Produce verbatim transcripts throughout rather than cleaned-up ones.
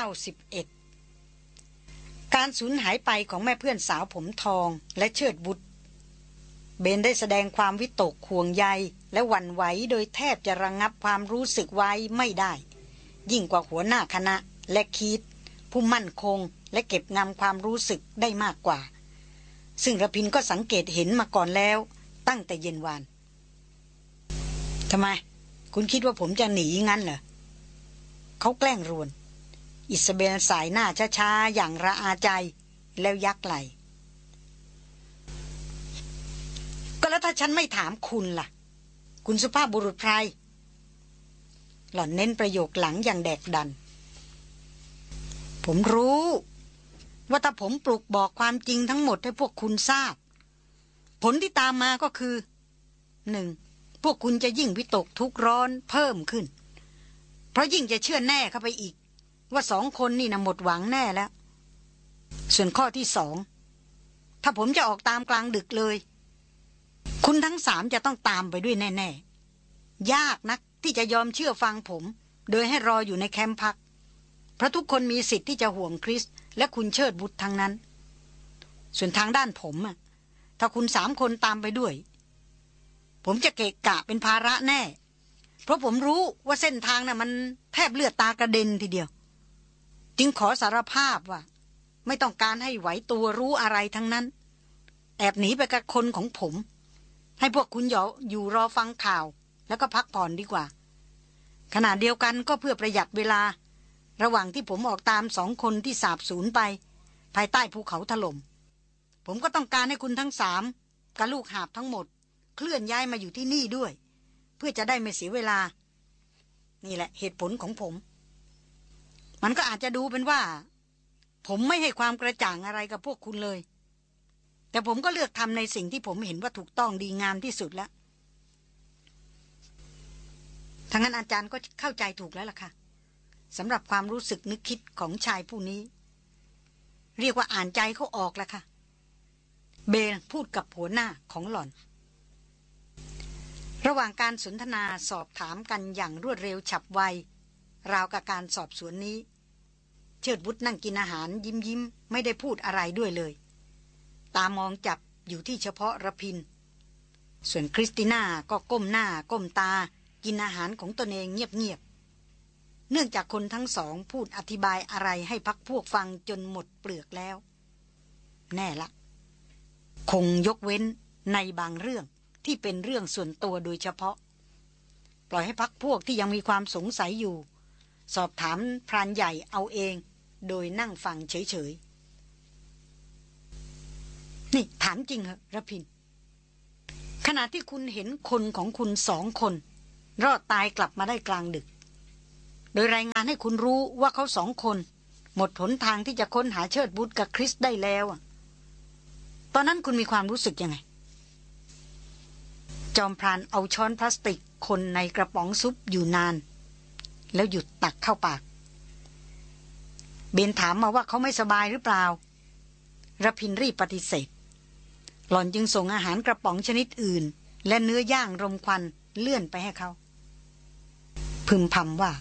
สิบเอ็ดการสูญหายไปของแม่เพื่อนสาวผมทองและเชิดบุตรเบนได้แสดงความวิตกห่วงใยและหวั่นไหวโดยแทบจะระงับความรู้สึกไว้ไม่ได้ยิ่งกว่าหัวหน้าคณะและคีตผู้มั่นคงและเก็บงำความรู้สึกได้มากกว่าซึ่งระพินก็สังเกตเห็นมาก่อนแล้วตั้งแต่เย็นวานทำไมคุณคิดว่าผมจะหนีงั้นเหรอเขาแกล้งรวนอิซาเบลสายหน้าช้าๆอย่างระอาใจแล้วยักไหล่ก็แล้วถ้าฉันไม่ถามคุณล่ะคุณสุภาพบุรุษไพรหล่อนเน้นประโยคหลังอย่างแดกดันผมรู้ว่าถ้าผมปลุกบอกความจริงทั้งหมดให้พวกคุณทราบผลที่ตามมาก็คือหนึ่งพวกคุณจะยิ่งวิตกทุกข์ร้อนเพิ่มขึ้นเพราะยิ่งจะเชื่อแน่เข้าไปอีกว่าสองคนนี่นะหมดหวังแน่แล้วส่วนข้อที่สองถ้าผมจะออกตามกลางดึกเลยคุณทั้งสามจะต้องตามไปด้วยแน่ๆยากนักที่จะยอมเชื่อฟังผมโดยให้รออยู่ในแคมป์พักเพราะทุกคนมีสิทธิ์ที่จะห่วงคริสและคุณเชิดบุตรทั้งนั้นส่วนทางด้านผมอะถ้าคุณสามคนตามไปด้วยผมจะเกะกะเป็นภาระแน่เพราะผมรู้ว่าเส้นทางน่ะมันแทบเลือดตากระเด็นทีเดียวจึงขอสารภาพว่าไม่ต้องการให้ไหวตัวรู้อะไรทั้งนั้นแอบหนีไปกับคนของผมให้พวกคุณอยู่อยู่รอฟังข่าวแล้วก็พักผ่อนดีกว่าขณะเดียวกันก็เพื่อประหยัดเวลาระหว่างที่ผมออกตามสองคนที่สาบสูญไปภายใต้ภูเขาถล่มผมก็ต้องการให้คุณทั้งสามกับลูกหาบทั้งหมดเคลื่อนย้ายมาอยู่ที่นี่ด้วยเพื่อจะได้ไม่เสียเวลานี่แหละเหตุผลของผมมันก็อาจจะดูเป็นว่าผมไม่ให้ความกระจ่างอะไรกับพวกคุณเลยแต่ผมก็เลือกทำในสิ่งที่ผมเห็นว่าถูกต้องดีงามที่สุดแล้วทั้งนั้นอาจารย์ก็เข้าใจถูกแล้วล่ะค่ะสำหรับความรู้สึกนึกคิดของชายผู้นี้เรียกว่าอ่านใจเขาออกแล้วค่ะเบลพูดกับหัวหน้าของหล่อนระหว่างการสนทนาสอบถามกันอย่างรวดเร็วฉับไวราวกับการสอบสวนนี้เชิดบุตรนั่งกินอาหารยิ้มยิ้มไม่ได้พูดอะไรด้วยเลยตามองจับอยู่ที่เฉพาะระพินส่วนคริสติน่าก็ก้มหน้าก้มตากินอาหารของตนเองเงียบๆเนื่องจากคนทั้งสองพูดอธิบายอะไรให้พักพวกฟังจนหมดเปลือกแล้วแน่ละคงยกเว้นในบางเรื่องที่เป็นเรื่องส่วนตัวโดยเฉพาะปล่อยให้พักพวกที่ยังมีความสงสัยอยู่สอบถามพรานใหญ่เอาเองโดยนั่งฟังเฉยๆนี่ถามจริงเหรอระพินขณะที่คุณเห็นคนของคุณสองคนรอดตายกลับมาได้กลางดึกโดยรายงานให้คุณรู้ว่าเขาสองคนหมดหนทางที่จะค้นหาเชิดบุตรกับคริสได้แล้วอะตอนนั้นคุณมีความรู้สึกยังไงจอมพรานเอาช้อนพลาสติกคนในกระป๋องซุปอยู่นานแล้วหยุดตักเข้าปากเบนถามมาว่าเขาไม่สบายหรือเปล่าระพินรีบปฏิเสธหล่อนจึงส่งอาหารกระป๋องชนิดอื่นและเนื้อย่างรมควันเลื่อนไปให้เขาพึมพำว่า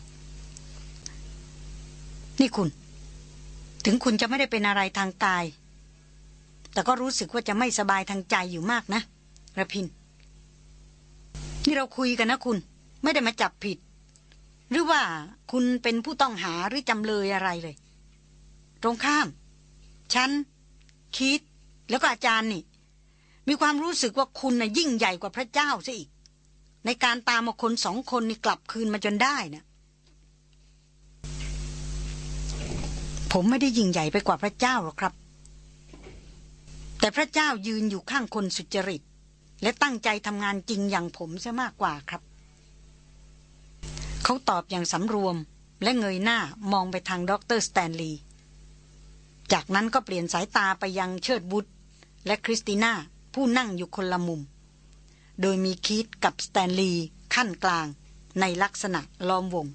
นี่คุณถึงคุณจะไม่ได้เป็นอะไรทางกายแต่ก็รู้สึกว่าจะไม่สบายทางใจอยู่มากนะระพินนี่เราคุยกันนะคุณไม่ได้มาจับผิดหรือว่าคุณเป็นผู้ต้องหาหรือจำเลยอะไรเลยตรงข้ามฉันคิดแล้วก็อาจารย์นี่มีความรู้สึกว่าคุณน่ะยิ่งใหญ่กว่าพระเจ้าซะอีกในการตามเอาคนสองคนนี่กลับคืนมาจนได้นะผมไม่ได้ยิ่งใหญ่ไปกว่าพระเจ้าหรอกครับแต่พระเจ้ายืนอยู่ข้างคนสุจริตและตั้งใจทำงานจริงอย่างผมซะมากกว่าครับเขาตอบอย่างสำรวมและเงยหน้ามองไปทางด็อกเตอร์สแตนลีย์จากนั้นก็เปลี่ยนสายตาไปยังเชิดบุตรและคริสติน่าผู้นั่งอยู่คนละมุมโดยมีคีตกับสแตนลีย์ขั้นกลางในลักษณะล้อมวง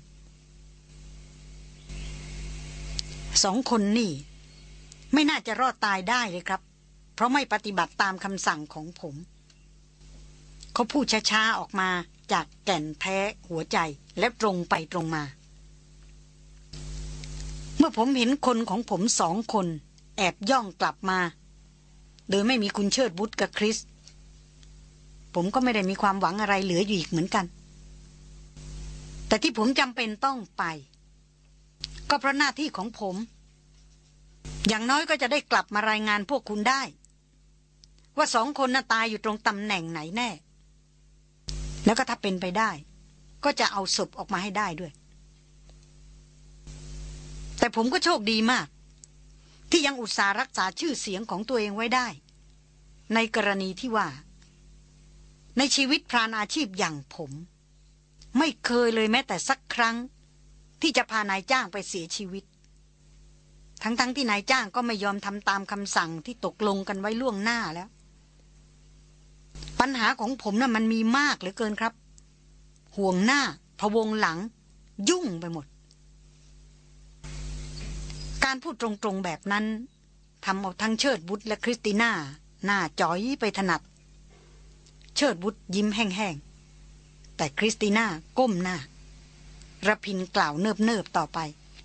สองคนนี่ไม่น่าจะรอดตายได้เลยครับเพราะไม่ปฏิบัติตามคำสั่งของผมเขาพูดช้าๆออกมาจากแก่นแท้หัวใจและตรงไปตรงมาเมื่อมื่อผมเห็นคนของผมสองคนแอบย่องกลับมาโดยไม่มีคุณเชิดบุตรกับคริสผมก็ไม่ได้มีความหวังอะไรเหลืออยู่อีกเหมือนกันแต่ที่ผมจำเป็นต้องไปก็เพราะหน้าที่ของผมอย่างน้อยก็จะได้กลับมารายงานพวกคุณได้ว่าสองคนน่ะตายอยู่ตรงตำแหน่งไหนแน่แล้วก็ถ้าเป็นไปได้ก็จะเอาศพออกมาให้ได้ด้วยแต่ผมก็โชคดีมากที่ยังอุตส่าห์รักษาชื่อเสียงของตัวเองไว้ได้ในกรณีที่ว่าในชีวิตพรานอาชีพอย่างผมไม่เคยเลยแม้แต่สักครั้งที่จะพานายจ้างไปเสียชีวิตทั้งๆ ท, ที่นายจ้างก็ไม่ยอมทำตามคำสั่งที่ตกลงกันไว้ล่วงหน้าแล้วปัญหาของผมน่ะมันมีมากเหลือเกินครับห่วงหน้าพะวงหลังยุ่งไปหมดการพูดตรงๆแบบนั้นทำเอาทั้งเชิดบุตรและคริสติน่าหน้าจ๋อยไปถนัดเชิดบุตรยิ้มแห้งๆแต่คริสติน่าก้มหน้าระพินกล่าวเนิบๆต่อไป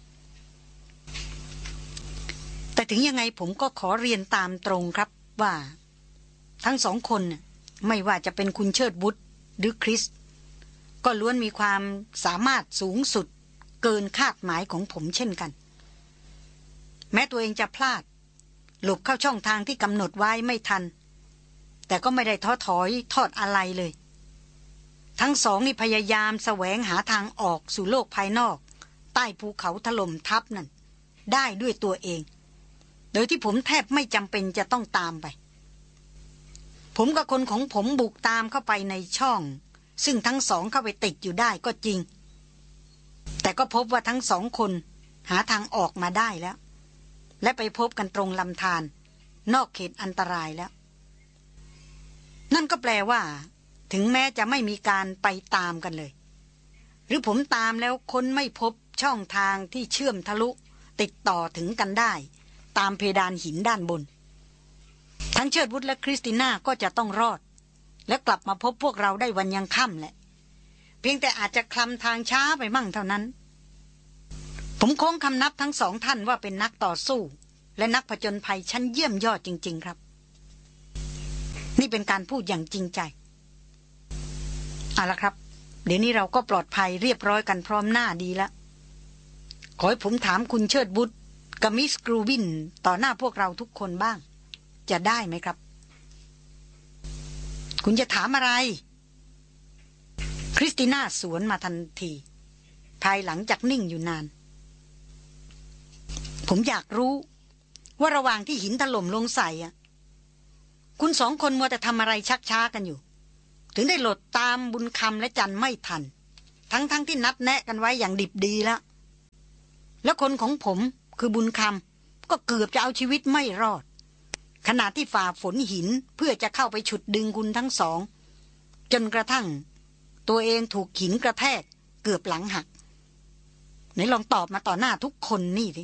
แต่ถึงยังไงผมก็ขอเรียนตามตรงครับว่าทั้งสองคนไม่ว่าจะเป็นคุณเชิดบุตรหรือคริสก็ล้วนมีความสามารถสูงสุดเกินคาดหมายของผมเช่นกันแม้ตัวเองจะพลาดหลบเข้าช่องทางที่กำหนดไว้ไม่ทันแต่ก็ไม่ได้ท้อถอยทอดอะไรเลยทั้งสองนี่พยายามแสวงหาทางออกสู่โลกภายนอกใต้ภูเขาถล่มทับนั่นได้ด้วยตัวเองโดยที่ผมแทบไม่จำเป็นจะต้องตามไปผมกับคนของผมบุกตามเข้าไปในช่องซึ่งทั้งสองเข้าไปติดอยู่ได้ก็จริงแต่ก็พบว่าทั้งสองคนหาทางออกมาได้แล้วและไปพบกันตรงลำธารนอกเขตอันตรายแล้วนั่นก็แปลว่าถึงแม้จะไม่มีการไปตามกันเลยหรือผมตามแล้วค้นไม่พบช่องทางที่เชื่อมทะลุติดต่อถึงกันได้ตามเพดานหินด้านบนทั้งเชิดวุฒและคริสติน่าก็จะต้องรอดและกลับมาพบพวกเราได้วันยังค่ำแหละเพียงแต่อาจจะคลำทางช้าไปมั่งเท่านั้นผมคงคำนับทั้งสองท่านว่าเป็นนักต่อสู้และนักผจญภัยชั้นเยี่ยมยอดจริงๆครับนี่เป็นการพูดอย่างจริงใจเอาละครับเดี๋ยวนี้เราก็ปลอดภัยเรียบร้อยกันพร้อมหน้าดีแล้วขอให้ผมถามคุณเชิดบุตรกับมิสกรูวินต่อหน้าพวกเราทุกคนบ้างจะได้ไหมครับคุณจะถามอะไรคริสติน่าสวนมาทันทีภายหลังจากนิ่งอยู่นานผมอยากรู้ว่าระหว่างที่หินถล่มลงใส่อ่ะคุณสองคนมัวแต่ทำอะไรชักช้ากันอยู่ถึงได้หลดตามบุญคำและจันไม่ทันทั้งๆ ท, ที่นัดแนะกันไว้อย่างดิบดีแล้วแล้วคนของผมคือบุญคำก็เกือบจะเอาชีวิตไม่รอดขณะที่ฝ่าฝนหินเพื่อจะเข้าไปฉุดดึงคุณทั้งสองจนกระทั่งตัวเองถูกหินกระแทกเกือบหลังหักไหนลองตอบมาต่อหน้าทุกคนนี่สิ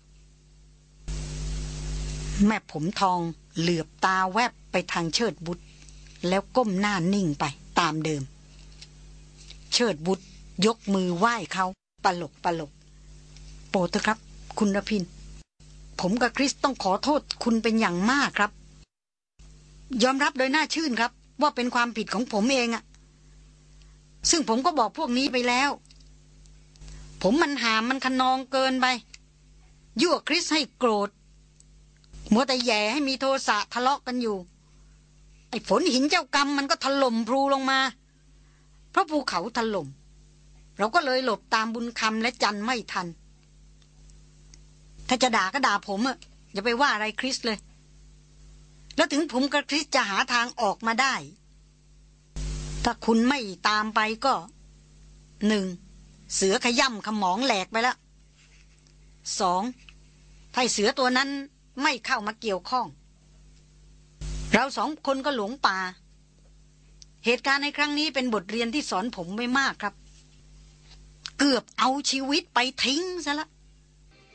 แม่ผมทองเหลือบตาแวบไปทางเชิดบุตรแล้วก้มหน้านิ่งไปตามเดิมเชิดบุตรยกมือไหว้เขาปลกปลกโปรดเถอะครับคุณรพินผมกับคริสต้องขอโทษคุณเป็นอย่างมากครับยอมรับโดยหน้าชื่นครับว่าเป็นความผิดของผมเองอะซึ่งผมก็บอกพวกนี้ไปแล้วผมมันหามมันขนองเกินไปยั่วคริสให้โกรธมัวแต่แย่ให้มีโทสะทะเลาะกันอยู่ไอ้ฝนหินเจ้ากรรมมันก็ถล่มพลูลงมาเพราะภูเขาถล่มเราก็เลยหลบตามบุญคำและจันไม่ทันถ้าจะด่าก็ด่าผมอะอย่าไปว่าอะไรคริสเลยแล้วถึงผมกับคริสจะหาทางออกมาได้ถ้าคุณไม่ตามไปก็หนึ่งเสือขย่ำขมองแหลกไปแล้วสองถ้าเสือตัวนั้นไม่เข้ามาเกี่ยวข้องเราสองคนก็หลงป่าเหตุการณ์ในครั้งนี้เป็นบทเรียนที่สอนผมไว้มากครับเกือบเอาชีวิตไปทิ้งซะละ